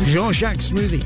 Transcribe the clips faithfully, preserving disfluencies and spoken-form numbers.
Jean-Jacques Smoothie.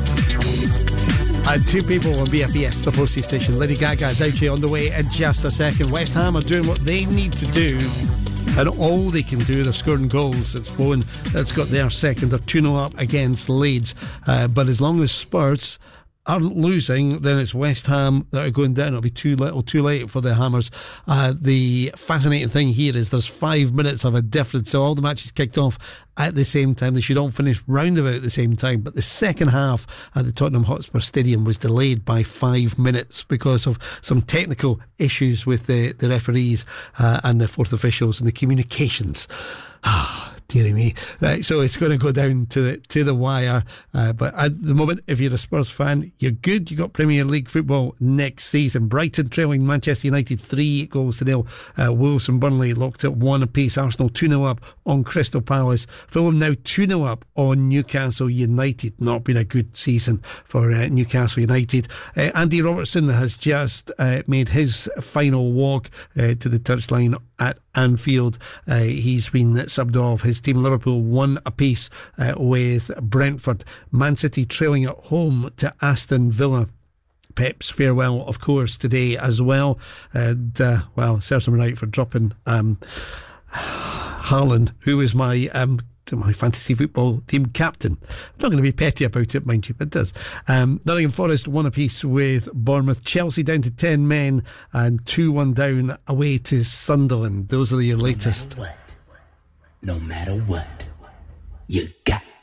And two people on B F B S, the four-C station. Lady Gaga, Douche on the way in just a second. West Ham are doing what they need to do, and all they can do, they're scoring goals. It's Bowen that's got their second. They're two nil up against Leeds. Uh, but as long as Spurs aren't losing, then it's West Ham that are going down. It'll be too little, too late for the Hammers. Uh, the fascinating thing here is there's five minutes of a difference, so all the matches kicked off at the same time. They should all finish round about at the same time, but the second half at the Tottenham Hotspur Stadium was delayed by five minutes because of some technical issues with the, the referees uh, and the fourth officials and the communications. Ah, dearie me. Right, so it's going to go down to the to the wire. Uh, but at the moment, if you're a Spurs fan, you're good. You got Premier League football next season. Brighton trailing Manchester United three goals to nil. Uh, Wolves and Burnley locked at one apiece. Arsenal two nil up on Crystal Palace. Fulham now two nil up on Newcastle United. Not been a good season for uh, Newcastle United. Uh, Andy Robertson has just uh, made his final walk uh, to the touchline at Anfield. Uh, he's been subbed off. His team Liverpool one apiece uh, with Brentford. Man City trailing at home to Aston Villa. Pep's farewell, of course, today as well. And, uh, well, serves him right for dropping um, Haaland, who is my um, my fantasy football team captain. I'm not going to be petty about it, mind you, but it does. Um, Nottingham Forest one apiece with Bournemouth. Chelsea down to ten men and two one down away to Sunderland. Those are your latest. No matter what, no matter what, you got